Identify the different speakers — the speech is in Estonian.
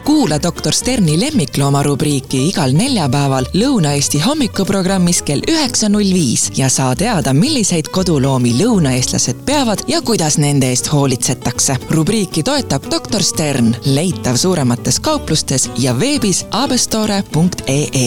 Speaker 1: Kuula Dr. Sterni lemmiklooma rubriiki igal neljapäeval Lõuna-Eesti hommikuprogrammis kell 9.05 ja saa teada, milliseid koduloomi lõunaeestlased peavad ja kuidas nende eest hoolitsetakse. Rubriiki toetab Dr. Stern, leitav suuremates kauplustes ja veebis abestore.ee.